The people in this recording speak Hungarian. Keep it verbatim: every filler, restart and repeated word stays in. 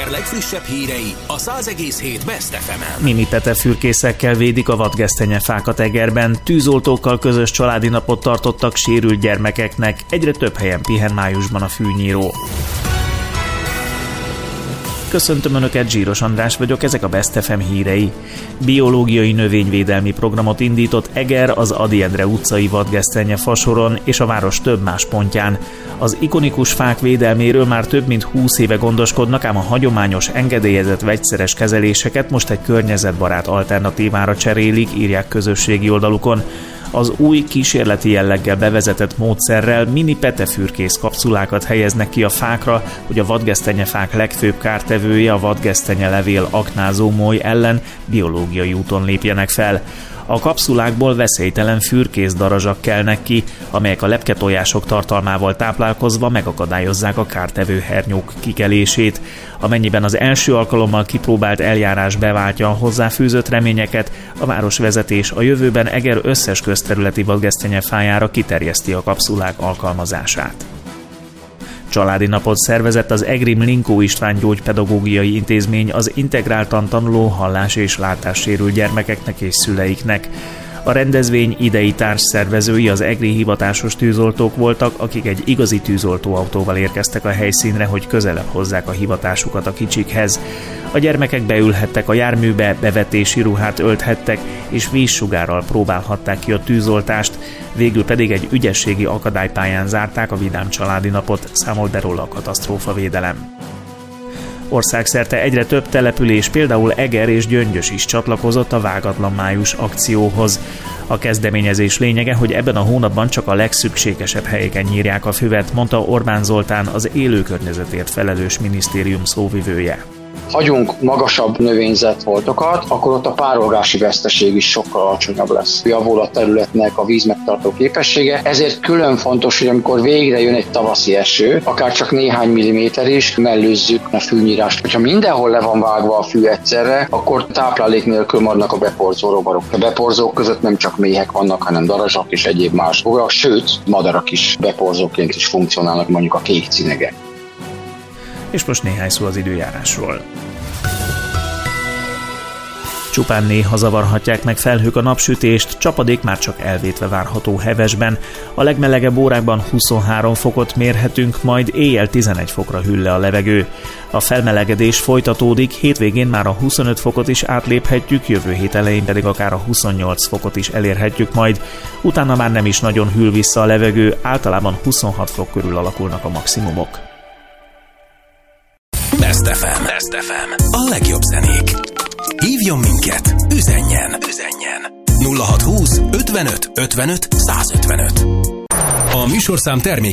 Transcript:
Eger legfrissebb hírei a száz egész hét Best ef emen. Mini Pete fürkészekkel védik a vadgesztenyefákat Egerben, tűzoltókkal közös családi napot tartottak sérült gyermekeknek, egyre több helyen pihen májusban a fűnyíró. Köszöntöm Önöket, Zsíros András vagyok, ezek a Best ef em hírei. Biológiai növényvédelmi programot indított Eger az Ady Endre utcai vadgesztenyefa soron és a város több más pontján. Az ikonikus fák védelméről már több mint húsz éve gondoskodnak, ám a hagyományos, engedélyezett vegyszeres kezeléseket most egy környezetbarát alternatívára cserélik, írják közösségi oldalukon. Az új kísérleti jelleggel bevezetett módszerrel mini Pete fürkész kapszulákat helyeznek ki a fákra, hogy a vadgesztenyefák legfőbb kártevője, a vadgesztenyelevél aknázó moly ellen biológiai úton lépjenek fel. A kapszulákból veszélytelen fürkész darazsak kelnek ki, amelyek a lepketojások tartalmával táplálkozva megakadályozzák a kártevő hernyók kikelését. Amennyiben az első alkalommal kipróbált eljárás beváltja a hozzáfűzött reményeket, a városvezetés a jövőben Eger összes közterületi vadgesztenyefájára kiterjeszti a kapszulák alkalmazását. Családi napot szervezett az egri Mlinkó István Gyógypedagógiai Intézmény az integráltan tanuló hallás- és látássérült gyermekeknek és szüleiknek. A rendezvény idei társszervezői az egri hivatásos tűzoltók voltak, akik egy igazi tűzoltóautóval érkeztek a helyszínre, hogy közelebb hozzák a hivatásukat a kicsikhez. A gyermekek beülhettek a járműbe, bevetési ruhát ölthettek, és vízsugárral próbálhatták ki a tűzoltást, végül pedig egy ügyességi akadálypályán zárták a vidám családi napot, számolt be róla a katasztrófavédelem. Országszerte egyre több település, például Eger és Gyöngyös is csatlakozott a Vágatlan május akcióhoz. A kezdeményezés lényege, hogy ebben a hónapban csak a legszükségesebb helyeken nyírják a füvet, mondta Orbán Zoltán, az élőkörnyezetért felelős minisztérium szóvivője. Hagyunk magasabb növényzetfoltokat, akkor ott a párolgási veszteség is sokkal alacsonyabb lesz. Javul a területnek a vízmegtartó képessége, ezért külön fontos, hogy amikor végre jön egy tavaszi eső, akár csak néhány milliméter is, mellőzzük a fűnyírást. Hogyha mindenhol le van vágva a fű egyszerre, akkor táplálék nélkül maradnak a beporzó rovarok. A beporzók között nem csak méhek vannak, hanem darazsak és egyéb más bogarak, sőt, madarak is beporzóként is funkcionálnak, mondjuk a kék cinegek. És most néhány szó az időjárásról. Csupán néha zavarhatják meg felhők a napsütést, csapadék már csak elvétve várható Hevesben. A legmelegebb órákban huszonhárom fokot mérhetünk, majd éjjel tizenegy fokra hűl le a levegő. A felmelegedés folytatódik, hétvégén már a huszonöt fokot is átléphetjük, jövő hét elején pedig akár a huszonnyolc fokot is elérhetjük majd. Utána már nem is nagyon hűl vissza a levegő, általában huszonhat fok körül alakulnak a maximumok. Best ef em. Best ef em. A legjobb zenék. Hívjon minket, üzenjen, üzenjen. nulla hat húsz ötvenöt ötvenöt százötvenöt. A műsorszám termék